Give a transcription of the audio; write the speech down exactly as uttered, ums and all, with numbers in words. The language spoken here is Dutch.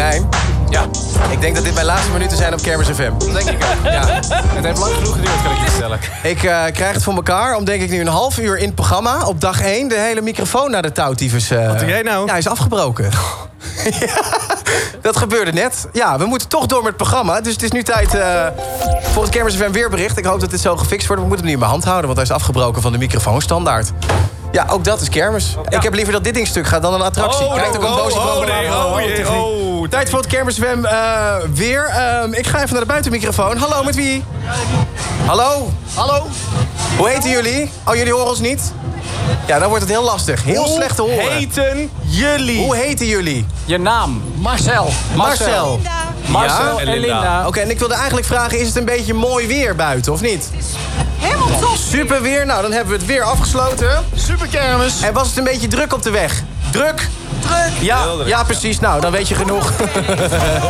Marijn. Ja. Ik denk dat dit mijn laatste minuten zijn op Kermis F M. Dat denk ik ook. Ja. Het heeft lang genoeg geduurd, kan ik je vertellen. Ik uh, krijg het voor elkaar om denk ik nu een half uur in het programma... op dag één de hele microfoon naar de touwtyfus... Uh, Wat doe jij nou? Ja, is afgebroken. Ja, dat gebeurde net. Ja, we moeten toch door met het programma. Dus het is nu tijd uh, voor het Kermis F M weerbericht. Ik hoop dat dit zo gefixt wordt. We moeten hem nu in mijn hand houden, want hij is afgebroken van de microfoon standaard. Ja, ook dat is Kermis. Ja. Ik heb liever dat dit ding stuk gaat dan een attractie. Oh, Krijgt ook een boze oh, boven. nee, oh, jee, oh. Tijd voor het Kermis F M uh, weer. Uh, ik ga even naar de buitenmicrofoon. Hallo, met wie? Hallo? Hallo? Hoe heten jullie? Oh, jullie horen ons niet? Ja, dan wordt het heel lastig. Heel Hoe slecht te horen. Hoe heten jullie? Hoe heten jullie? Je naam? Marcel. Marcel. Marcel Ja? en Linda. Oké, okay, en ik wilde eigenlijk vragen, is het een beetje mooi weer buiten, of niet? Helemaal top. Super weer. Nou, dan hebben we het weer afgesloten. Super kermis. En was het een beetje druk op de weg? Druk? Druk. Ja, ja precies. Nou, dan weet je genoeg.